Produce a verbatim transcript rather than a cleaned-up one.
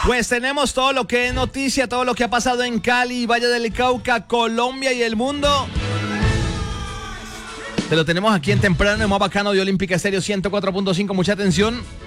Pues tenemos todo lo que es noticia, todo lo que ha pasado en Cali, Valle del Cauca, Colombia y el mundo. Te lo tenemos aquí en temprano, en más bacano de Olímpica Estéreo ciento cuatro punto cinco. Mucha atención.